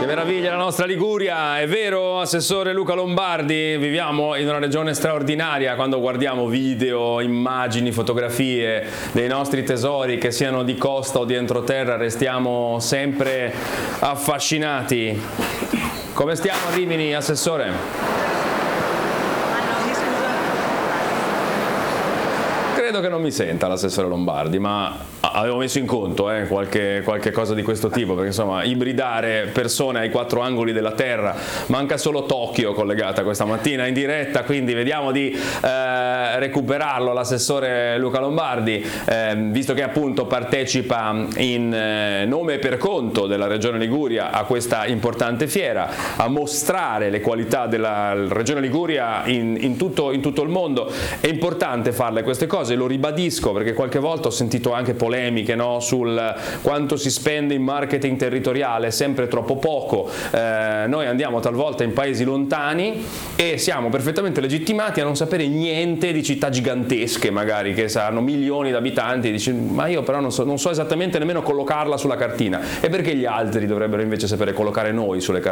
Che meraviglia la nostra Liguria, è vero, assessore Luca Lombardi? Viviamo in una regione straordinaria quando guardiamo video, immagini, fotografie dei nostri tesori, che siano di costa o di entroterra, restiamo sempre affascinati. Come stiamo a Rimini, assessore? Credo che non mi senta l'assessore Lombardi, ma avevo messo in conto qualche cosa di questo tipo, perché insomma ibridare persone ai quattro angoli della terra, manca solo Tokyo collegata questa mattina in diretta, quindi vediamo di recuperarlo l'assessore Luca Lombardi, visto che appunto partecipa in nome e per conto della Regione Liguria a questa importante fiera, a mostrare le qualità della Regione Liguria in tutto il mondo. È importante farle queste cose, lo ribadisco, perché qualche volta ho sentito anche polemiche, no, sul quanto si spende in marketing territoriale, sempre troppo poco. Noi andiamo talvolta in paesi lontani e siamo perfettamente legittimati a non sapere niente di città gigantesche, magari che hanno milioni di abitanti, e dici, ma io però non so esattamente nemmeno collocarla sulla cartina. E perché gli altri dovrebbero invece sapere collocare noi sulle cartine?